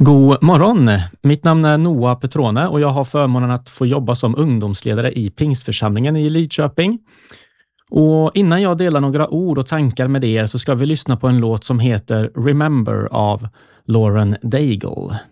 God morgon! Mitt namn är Noah Petrone och jag har förmånen att få jobba som ungdomsledare i Pingstförsamlingen i Lidköping. Och innan jag delar några ord och tankar med er så ska vi lyssna på en låt som heter Remember av Lauren Daigle.